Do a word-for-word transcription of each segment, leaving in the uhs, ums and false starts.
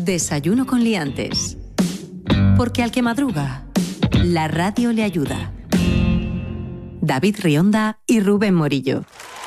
Desayuno con liantes. Porque al que madruga, la radio le ayuda. David Rionda y Rubén Morillo.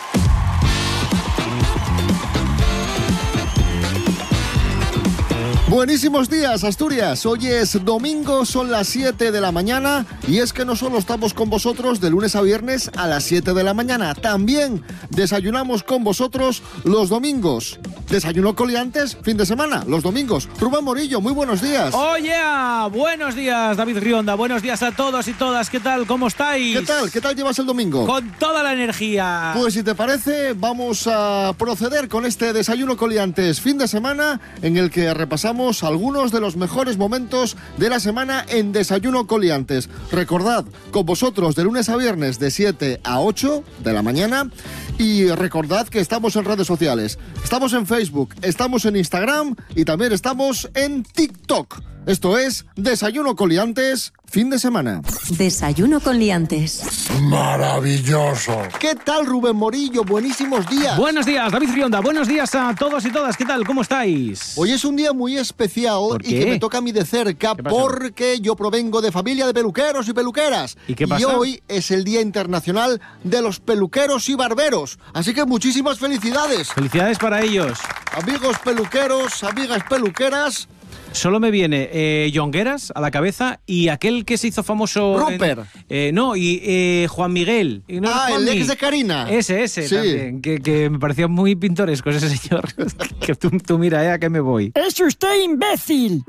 Buenísimos días, Asturias. Hoy es domingo, son las siete de la mañana y es que no solo estamos con vosotros de lunes a viernes a las siete de la mañana, también desayunamos con vosotros los domingos. Desayuno con liantes, fin de semana, los domingos. Rubén Morillo, muy buenos días. ¡Oh, yeah! Buenos días, David Rionda. Buenos días a todos y todas. ¿Qué tal? ¿Cómo estáis? ¿Qué tal? ¿Qué tal llevas el domingo? Con toda la energía. Pues si te parece, vamos a proceder con este desayuno con liantes fin de semana en el que repasamos algunos de los mejores momentos de la semana en Desayuno con liantes. Recordad, con vosotros de lunes a viernes de siete a ocho de la mañana. Y recordad que estamos en redes sociales. Estamos en Facebook, estamos en Instagram y también estamos en TikTok. Esto es Desayuno con liantes, fin de semana. Desayuno con liantes. ¡Maravilloso! ¿Qué tal, Rubén Morillo? Buenísimos días. Buenos días, David Rionda. Buenos días a todos y todas. ¿Qué tal? ¿Cómo estáis? Hoy es un día muy especial y que me toca a mí de cerca porque yo provengo de familia de peluqueros y peluqueras. ¿Y qué pasa? Y hoy es el Día Internacional de los Peluqueros y Barberos. Así que muchísimas felicidades. Felicidades para ellos. Amigos peluqueros, amigas peluqueras. Solo me viene eh, Jongueras a la cabeza y aquel que se hizo famoso... Rupert. En, eh, no, y eh, Juan Miguel. Y no ah, Juan el Mi. ex de Karina. Ese, ese sí. también, que, que me parecía muy pintoresco ese señor. que tú, tú mira, eh, a qué me voy. ¡Es usted imbécil!